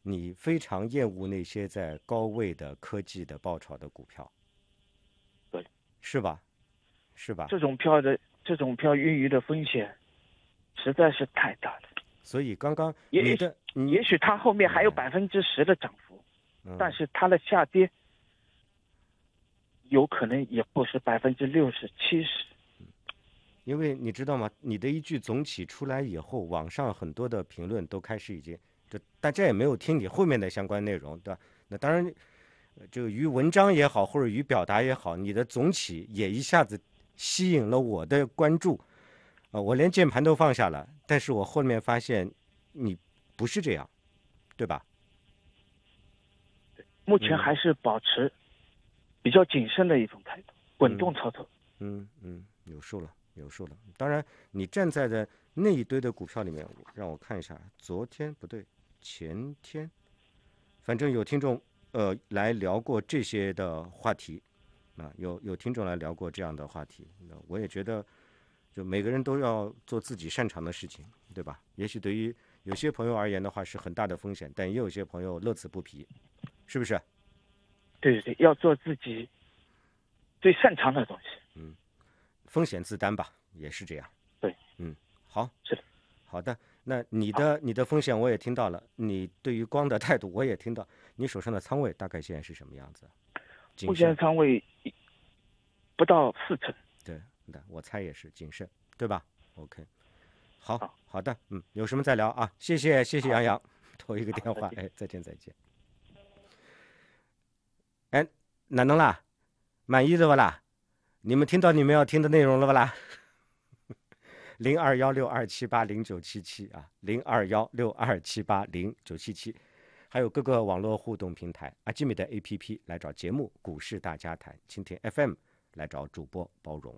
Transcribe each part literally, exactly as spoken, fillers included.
你非常厌恶那些在高位的科技的爆炒的股票， 对， 是吧？是吧？ 这种票的这种票孕育的风险实在是太大了。 所以刚刚也你的你也许它后面还有嗯百分之十的涨幅， 嗯但是它的下跌有可能也不是百分之六十、七十。 因为你知道吗？你的一句总起出来以后，网上很多的评论都开始已经，就大家也没有听你后面的相关内容，对吧？那当然，呃这个于文章也好，或者于表达也好，你的总起也一下子吸引了我的关注，啊、呃，我连键盘都放下了。但是我后面发现你不是这样，对吧？ 目前还是保持比较谨慎的一种态度，滚动操作。 嗯嗯，有数了。有数了，当然，你站在的那一堆的股票里面，让我看一下，昨天不对，前天，反正有听众呃来聊过这些的话题，啊，有有听众来聊过这样的话题，那我也觉得，就每个人都要做自己擅长的事情，对吧？也许对于有些朋友而言的话是很大的风险，但也有些朋友乐此不疲，是不是？ 对对对，要做自己最擅长的东西。 嗯。风险自担吧，也是这样。 对， 嗯，好， 是的， 好的。那你的你的风险我也听到了，你对于光的态度我也听到。你手上的仓位大概现在是什么样子？ 目前仓位不到四成。 对，那我猜也是谨慎，对吧 ？OK， 好，好，好的，嗯，有什么再聊啊？谢谢，谢谢杨洋，头一个电话，哎，再见，再见。哎，哪能啦？满意了不啦？你们听到你们要听的内容了不啦？零二幺六二七八零九七七啊，零二幺六二七八零九七七，还有各个网络互动平台，阿基米的 A P P 来找节目《股市大家谈》，蜻蜓 F M 来找主播包容。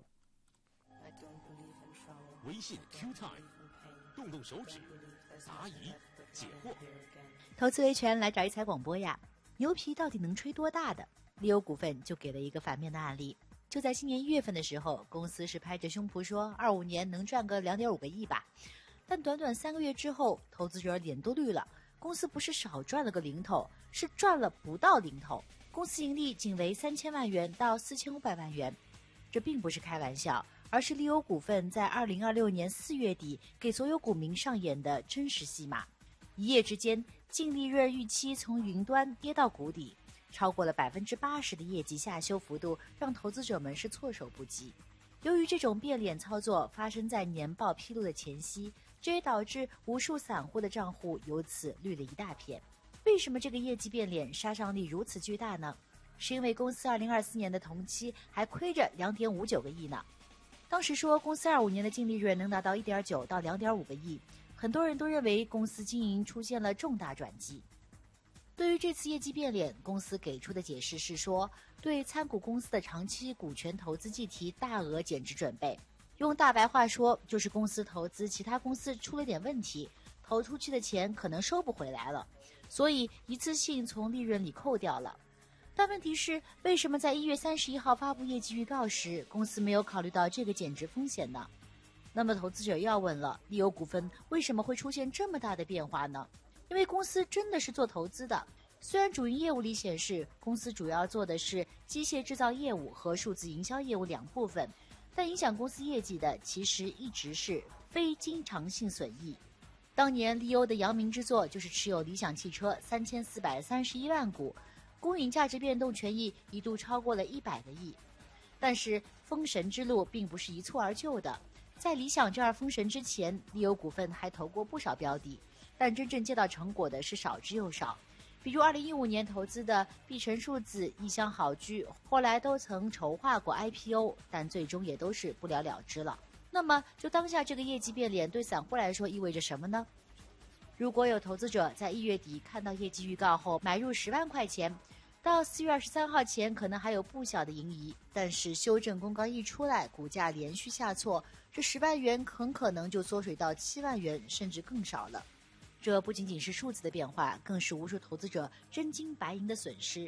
微信 Q Time， 动动手指，答疑解惑。 投资维权来找一财广播呀，牛皮到底能吹多大的？利欧股份就给了一个反面的案例。就在今年一月份的时候，公司是拍着胸脯说二五年能赚个两点五个亿吧，但短短三个月之后，投资者脸都绿了。公司不是少赚了个零头，是赚了不到零头。公司盈利仅为三千万元到四千五百万元，这并不是开玩笑，而是利欧股份在二零二六年四月底给所有股民上演的真实戏码。一夜之间，净利润预期从云端跌到谷底。超过了百分之八十的业绩下修幅度，让投资者们是措手不及。由于这种变脸操作发生在年报披露的前夕，这也导致无数散户的账户由此绿了一大片。为什么这个业绩变脸杀伤力如此巨大呢？是因为公司二零二四年的同期还亏着两点五九个亿呢。当时说公司二五年的净利润能达到一点九到两点五个亿，很多人都认为公司经营出现了重大转机。对于这次业绩变脸，公司给出的解释是说，对参股公司的长期股权投资计提大额减值准备。用大白话说，就是公司投资其他公司出了点问题，投出去的钱可能收不回来了，所以一次性从利润里扣掉了。但问题是，为什么在一月三十一号发布业绩预告时，公司没有考虑到这个减值风险呢？那么投资者要问了，利欧股份为什么会出现这么大的变化呢？因为公司真的是做投资的，虽然主营业务里显示公司主要做的是机械制造业务和数字营销业务两部分，但影响公司业绩的其实一直是非经常性损益。当年利欧的扬名之作就是持有理想汽车三千四百三十一万股，公允价值变动权益一度超过了一百个亿。但是封神之路并不是一蹴而就的，在理想这儿封神之前，利欧股份还投过不少标的，但真正见到成果的是少之又少。比如二零一五年投资的碧城数字、一箱好居，后来都曾筹划过 I P O， 但最终也都是不了了之了。那么就当下这个业绩变脸对散户来说意味着什么呢？如果有投资者在一月底看到业绩预告后买入十万块钱，到四月二十三号前可能还有不小的盈余，但是修正公告一出来，股价连续下挫，这十万元很可能就缩水到七万元甚至更少了。这不仅仅是数字的变化，更是无数投资者真金白银的损失。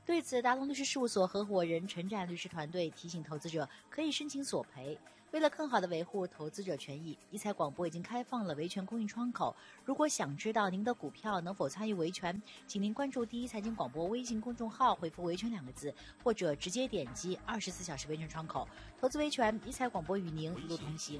对此，达通律师事务所合伙人陈展律师团队提醒投资者可以申请索赔。为了更好地维护投资者权益，一财广播已经开放了维权公益窗口。如果想知道您的股票能否参与维权，请您关注第一财经广播微信公众号，回复“维权”两个字，或者直接点击二十四小时维权窗口。投资维权，一财广播与您一路同行。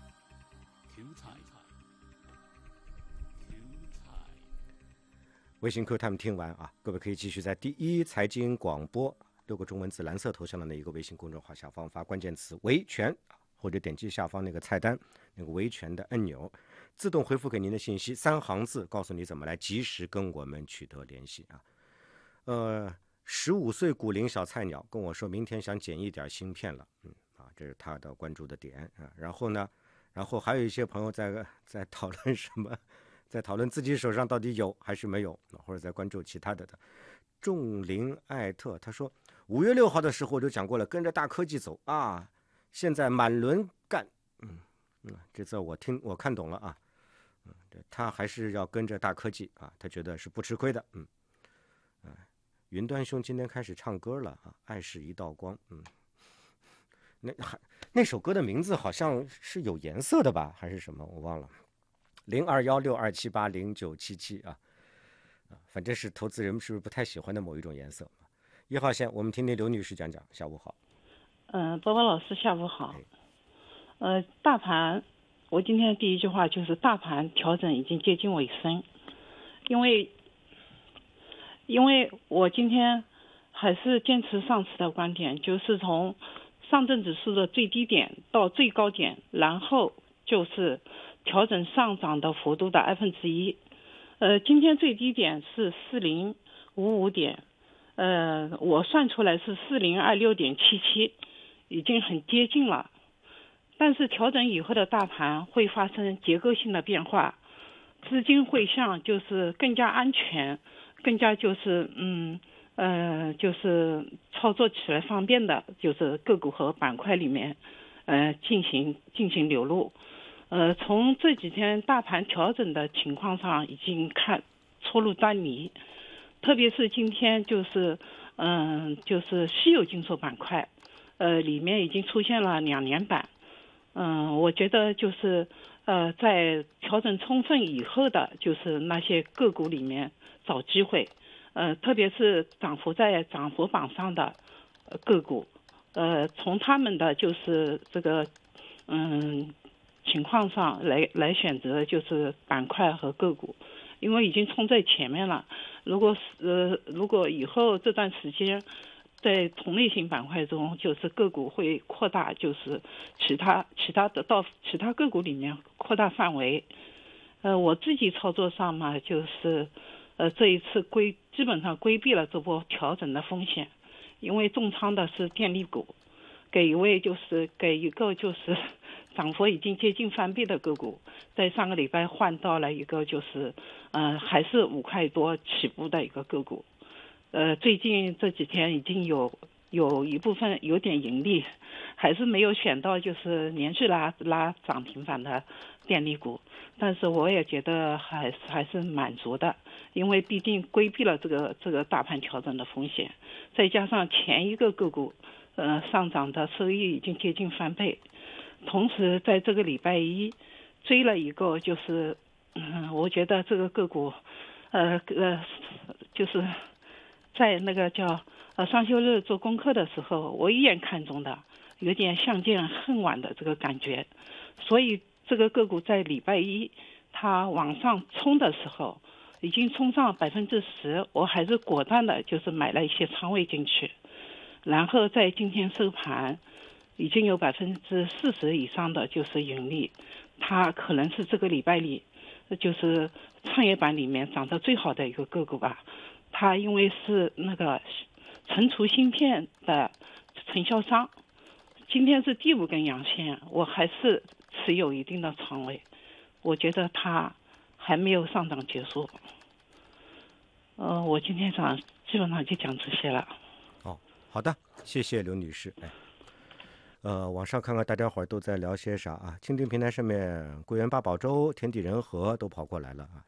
微信 Q Time 听完啊，各位可以继续在第一财经广播六个中文字蓝色头像的那一个微信公众号下方发关键词“维权”，或者点击下方那个菜单那个维权的按钮，自动回复给您的信息，三行字告诉你怎么来及时跟我们取得联系啊。呃，十五岁股龄小菜鸟跟我说明天想剪一点芯片了，嗯啊，这是他的关注的点啊。然后呢，然后还有一些朋友在在讨论什么？在讨论自己手上到底有还是没有，或者在关注其他的的。众林艾特他说，五月六号的时候我就讲过了，跟着大科技走啊，现在满轮干，嗯嗯，这次我听我看懂了啊，嗯，他还是要跟着大科技啊，他觉得是不吃亏的，嗯，啊，云端兄今天开始唱歌了啊，爱是一道光，嗯，那还那首歌的名字好像是有颜色的吧，还是什么我忘了。零二幺六二七八零九七七啊，啊，反正是投资人是不是不太喜欢的某一种颜色？一号线，我们听听刘女士讲讲。下午好。 嗯、呃，波波老师下午好。呃，大盘，我今天第一句话就是大盘调整已经接近尾声，因为因为我今天还是坚持上次的观点，就是从上证指数的最低点到最高点，然后就是调整上涨的幅度的二分之一，呃，今天最低点是四零五五点，呃，我算出来是四零二六点七七，已经很接近了。但是调整以后的大盘会发生结构性的变化，资金会向就是更加安全，更加就是嗯呃就是操作起来方便的，就是个股和板块里面，呃进行进行流入。呃，从这几天大盘调整的情况上已经看初露端倪，特别是今天就是嗯、呃、就是稀有金属板块，呃里面已经出现了两连板，嗯、呃，我觉得就是呃在调整充分以后的，就是那些个股里面找机会，呃特别是涨幅在涨幅榜上的个股，呃从他们的就是这个嗯。情况上来来选择就是板块和个股，因为已经冲在前面了。如果呃如果以后这段时间在同类型板块中，就是个股会扩大，就是其他其他的到其他个股里面扩大范围。呃，我自己操作上嘛，就是呃这一次规基本上规避了这波调整的风险，因为重仓的是电力股，给一位就是给一个就是涨幅已经接近翻倍的个股，在上个礼拜换到了一个就是呃还是五块多起步的一个个股，呃最近这几天已经有有一部分有点盈利，还是没有选到就是连续拉拉涨停板的电力股，但是我也觉得还是还是满足的，因为毕竟规避了这个这个大盘调整的风险，再加上前一个个股呃上涨的收益已经接近翻倍。同时在这个礼拜一追了一个就是嗯我觉得这个个股呃呃就是在那个叫呃双休日做功课的时候我一眼看中的，有点相见恨晚的这个感觉，所以这个个股在礼拜一它往上冲的时候已经冲上百分之十，我还是果断的就是买了一些仓位进去，然后在今天收盘已经有百分之四十以上的就是盈利，它可能是这个礼拜里就是创业板里面涨得最好的一个个股吧。它因为是那个存储芯片的承销商，今天是第五根阳线，我还是持有一定的仓位，我觉得它还没有上涨结束。呃，我今天早上基本上就讲这些了。 哦，好的，谢谢刘女士。哎。呃，网上看看大家伙儿都在聊些啥啊？蜻蜓平台上面，桂圆八宝粥、天地人和都跑过来了啊。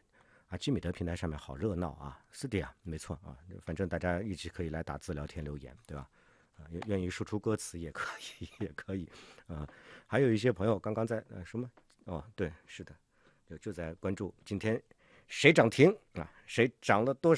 阿基米德平台上面好热闹啊，是的呀，没错啊，反正大家一起可以来打字聊天留言，对吧？啊，愿意输出歌词也可以，也可以啊。还有一些朋友刚刚在呃什么哦，对，是的，就就在关注今天谁涨停啊，谁涨了多少。